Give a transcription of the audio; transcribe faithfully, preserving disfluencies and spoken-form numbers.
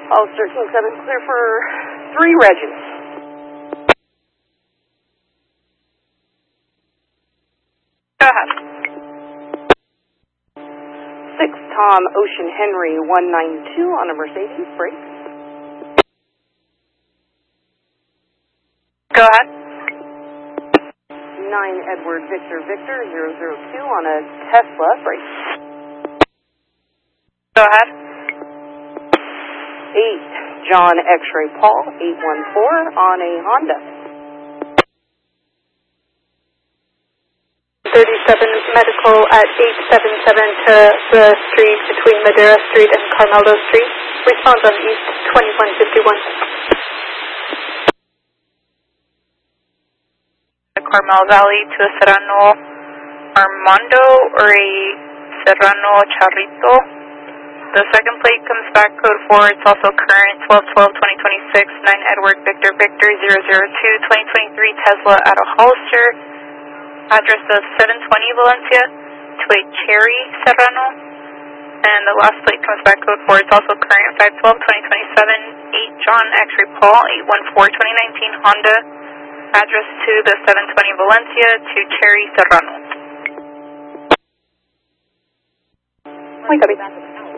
All thirteen seven, clear for three Regis. Go ahead. six Tom Ocean Henry one nine two on a Mercedes, break. Go ahead. nine Edward Victor Victor zero zero two on a Tesla, break. Go ahead. eight John X-Ray Paul eight one four on a Honda. thirty-seven medical at eight seven seven to the street between Madera Street and Carmelo Street. Respond on East twenty-one fifty-one. The Carmel Valley to a Serrano Armando or a Serrano Charrito. The second plate comes back code four. It's also current twelve twelve twenty twenty-six. nine Edward Victor Victor zero zero two twenty twenty-three Tesla at a Hollister. Address of seven twenty Valencia to a Cherry Serrano. And the last plate comes back code four. It's also current five twelve twenty twenty-seven. eight John X-Ray Paul eight one four twenty nineteen Honda. Address to the seven twenty Valencia to Cherry Serrano. We copy.